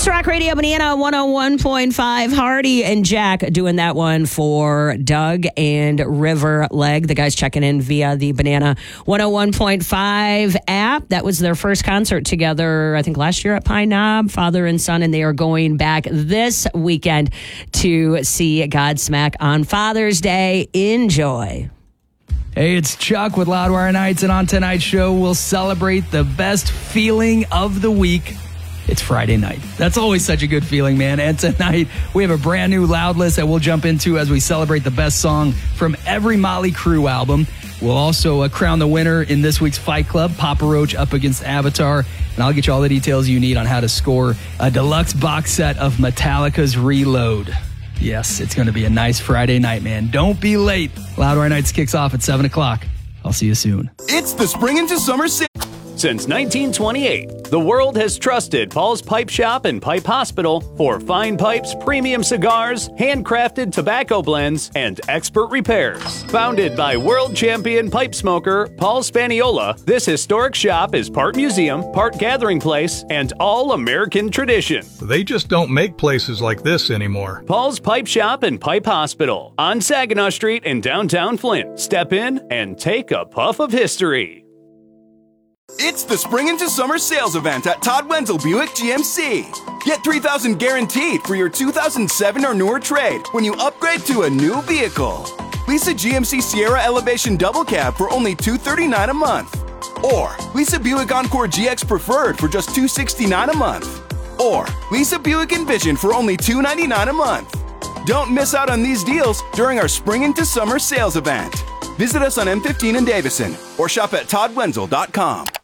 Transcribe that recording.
It's Rock Radio Banana 101.5. Hardy and Jack doing that one for Doug and River Leg. The guys checking in via the Banana 101.5 app. That was their first concert together, I think, last year at Pine Knob, father and son, and they are going back this weekend to see Godsmack on Father's Day. Enjoy. Hey, it's Chuck with Loudwire Nights, and on tonight's show, we'll celebrate the best feeling of the week. It's Friday night. That's always such a good feeling, man. And tonight, we have a brand new Loud list that we'll jump into as we celebrate the best song from every Motley Crue album. We'll also crown the winner in this week's Fight Club, Papa Roach up against Avatar. And I'll get you all the details you need on how to score a deluxe box set of Metallica's Reload. Yes, it's going to be a nice Friday night, man. Don't be late. Loudwire Nights kicks off at 7 o'clock. I'll see you soon. It's the spring into summer sale. Since 1928, the world has trusted Paul's Pipe Shop and Pipe Hospital for fine pipes, premium cigars, handcrafted tobacco blends, and expert repairs. Founded by world champion pipe smoker Paul Spaniola, this historic shop is part museum, part gathering place, and all American tradition. They just don't make places like this anymore. Paul's Pipe Shop and Pipe Hospital on Saginaw Street in downtown Flint. Step in and take a puff of history. It's the spring into summer sales event at Todd Wenzel Buick GMC. Get $3,000 guaranteed for your 2007 or newer trade when you upgrade to a new vehicle. Lease a GMC Sierra Elevation Double Cab for only $239 a month. Or lease a Buick Encore GX Preferred for just $269 a month. Or lease a Buick Envision for only $299 a month. Don't miss out on these deals during our spring into summer sales event. Visit us on M15 in Davison or shop at toddwenzel.com.